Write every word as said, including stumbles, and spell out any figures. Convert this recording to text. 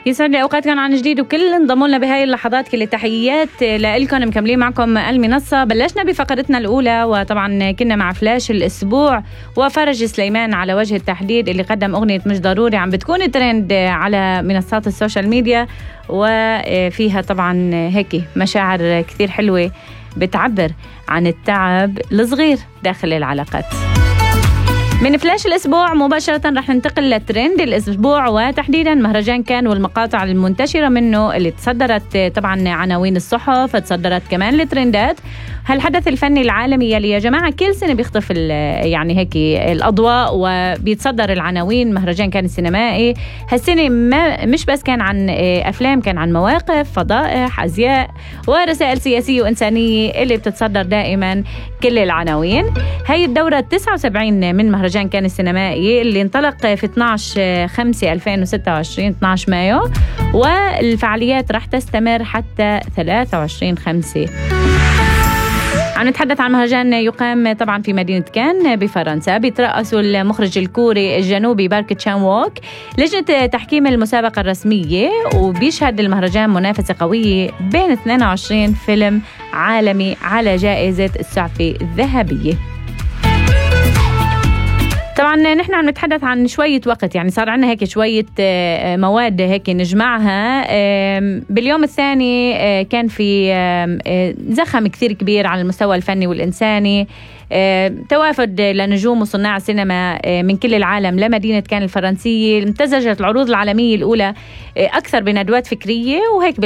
يسعد لي أوقاتكم عن جديد وكل انضموا لنا بهاي اللحظات. كل التحيات لكم، مكملين معكم المنصة. بلشنا بفقرتنا الأولى وطبعا كنا مع فلاش الأسبوع وفرج سليمان على وجه التحديد اللي قدم أغنية مش ضروري عم بتكون ترند على منصات السوشيال ميديا، وفيها طبعا هيك مشاعر كثير حلوة بتعبر عن التعب الصغير داخل العلاقات. من فلاش الأسبوع مباشرة رح ننتقل لترند الأسبوع، وتحديدا مهرجان كان والمقاطع المنتشرة منه اللي تصدرت طبعا عناوين الصحف، تصدرت كمان الترندات. هالحدث الفني العالمي اللي يا جماعة كل سنة بيخطف يعني هيك الأضواء وبيتصدر العناوين. مهرجان كان السينمائي هالسنة ما مش بس كان عن أفلام، كان عن مواقف، فضائح، أزياء ورسائل سياسية وإنسانية اللي بتتصدر دائما كل العناوين. هاي الدورة تسعة وسبعين من مهرجان كان السينمائي اللي انطلق في اثناشر خمسة ألفين وستة وعشرين اثناشر مايو، والفعاليات رح تستمر حتى ثلاثة وعشرين خمسة. عم نتحدث عن مهرجان يقام طبعا في مدينة كان بفرنسا، بيترأسوا المخرج الكوري الجنوبي بارك تشان ووك لجنة تحكيم المسابقة الرسمية، وبيشهد المهرجان منافسة قوية بين اثنين وعشرين فيلم عالمي على جائزة السعفي الذهبية. طبعا نحن عم نتحدث عن شوية وقت، يعني صار عنا هيك شوية مواد هيك نجمعها. باليوم الثاني كان في زخم كثير كبير على المستوى الفني والإنساني، توافد لنجوم وصناع السينما من كل العالم لمدينة كان الفرنسية. امتزجت العروض العالمية الأولى أكثر بندوات فكرية وهيك